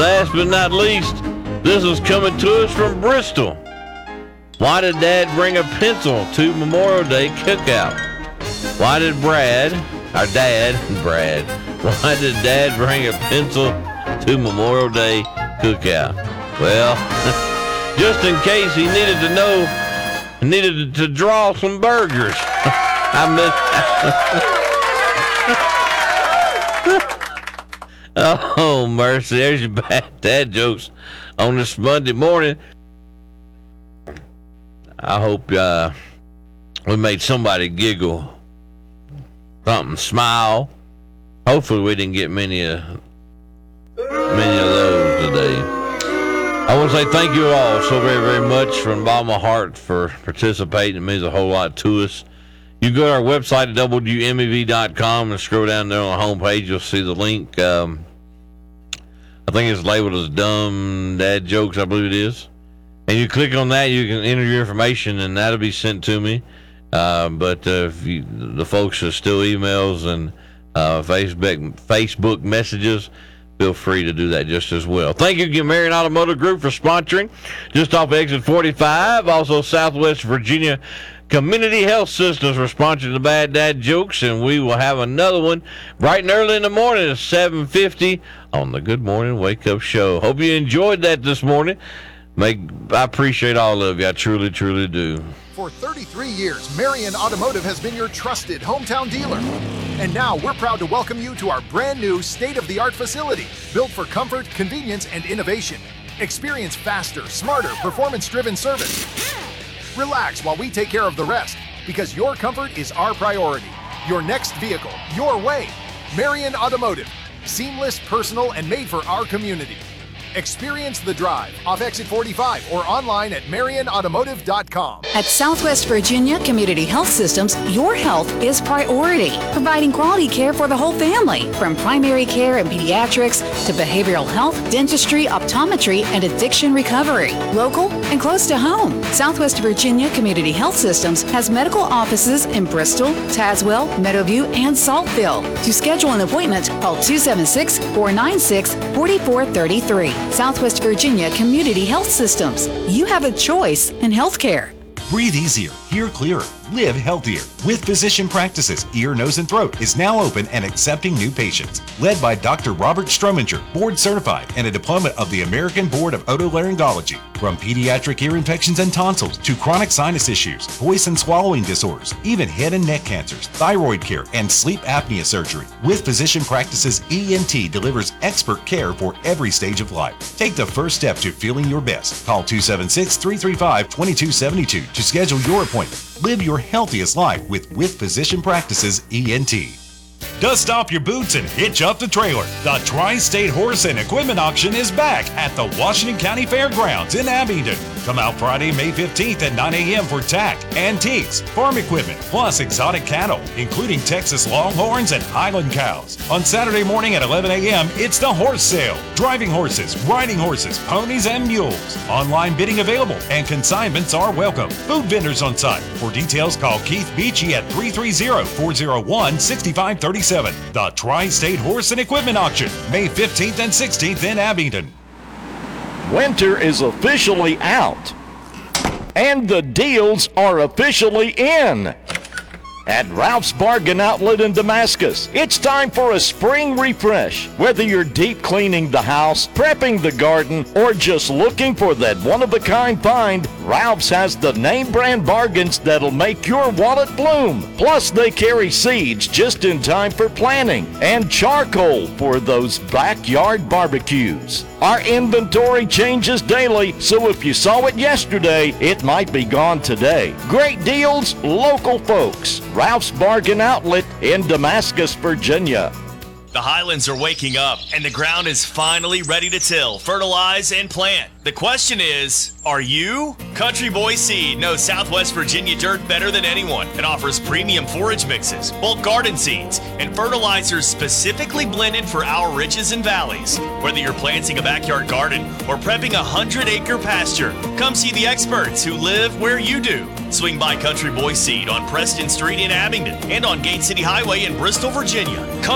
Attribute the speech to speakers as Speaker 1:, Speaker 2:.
Speaker 1: last but not least, this is coming to us from Bristol. Why did Dad bring a pencil to Memorial Day cookout? Why did Brad, why did Dad bring a pencil to Memorial Day cookout? Well, just in case he needed to know, needed to draw some burgers. Oh, mercy. There's your bad dad jokes on this Monday morning. I hope we made somebody giggle, something smile. Hopefully we didn't get many of those today. I want to say thank you all so very, very much from the bottom of my heart for participating. It means a whole lot to us. You go to our website at WMEV.com and scroll down there on the homepage. You'll see the link. I think it's labeled as Dumb Dad Jokes, I believe it is. And you click on that, you can enter your information, and that'll be sent to me. But if the folks are still emails and Facebook messages, feel free to do that just as well. Thank you again, Marion Automotive Group, for sponsoring just off exit 45. Also, Southwest Virginia Community Health Systems for sponsoring the Bad Dad Jokes, and we will have another one bright and early in the morning at 7:50 on the Good Morning Wake Up Show. Hope you enjoyed that this morning. I appreciate all of you. I truly, truly do.
Speaker 2: For 33 years, Marion Automotive has been your trusted hometown dealer. And now we're proud to welcome you to our brand new state-of-the-art facility, built for comfort, convenience, and innovation. Experience faster, smarter, performance-driven service. Relax while we take care of the rest, because your comfort is our priority. Your next vehicle, your way. Marion Automotive. Seamless, personal, and made for our community. Experience the drive off exit 45 or online at marionautomotive.com.
Speaker 3: At Southwest Virginia Community Health Systems, your health is priority, providing quality care for the whole family, from primary care and pediatrics to behavioral health, dentistry, optometry, and addiction recovery. Local and close to home, Southwest Virginia Community Health Systems has medical offices in Bristol, Tazewell, Meadowview, and Saltville. To schedule an appointment, call 276-496-4433. Southwest Virginia Community Health Systems. You have a choice in healthcare.
Speaker 4: Breathe easier, hear clearer, live healthier. With Physician Practices, Ear, Nose, and Throat is now open and accepting new patients. Led by Dr. Robert Strominger, board certified and a diploma of the American Board of Otolaryngology. From pediatric ear infections and tonsils to chronic sinus issues, voice and swallowing disorders, even head and neck cancers, thyroid care, and sleep apnea surgery. With Physician Practices, ENT delivers expert care for every stage of life. Take the first step to feeling your best. Call 276-335-2272 to schedule your appointment. Live your healthiest life with Physician Practices ENT. Dust off your boots and hitch up the trailer. The Tri-State Horse and Equipment Auction is back at the Washington County Fairgrounds in Abingdon. Come out Friday, May 15th at 9 a.m. for tack, antiques, farm equipment, plus exotic cattle, including Texas Longhorns and Highland cows. On Saturday morning at 11 a.m., it's the horse sale. Driving horses, riding horses, ponies, and mules. Online bidding available and consignments are welcome. Food vendors on site. For details, call Keith Beachy at 330-401-6537. The Tri-State Horse and Equipment Auction, May 15th and 16th in Abingdon.
Speaker 5: Winter is officially out, and the deals are officially in. At Ralph's Bargain Outlet in Damascus, it's time for a spring refresh. Whether you're deep cleaning the house, prepping the garden, or just looking for that one-of-a-kind find, Ralph's has the name brand bargains that'll make your wallet bloom. Plus, they carry seeds just in time for planting and charcoal for those backyard barbecues. Our inventory changes daily, so if you saw it yesterday, it might be gone today. Great deals, local folks. Ralph's Bargain Outlet in Damascus, Virginia.
Speaker 6: The Highlands are waking up, and the ground is finally ready to till, fertilize, and plant. The question is, are you? Country Boy Seed knows Southwest Virginia dirt better than anyone and offers premium forage mixes, bulk garden seeds, and fertilizers specifically blended for our ridges and valleys. Whether you're planting a backyard garden or prepping a 100-acre pasture, come see the experts who live where you do. Swing by Country Boy Seed on Preston Street in Abingdon and on Gate City Highway in Bristol, Virginia.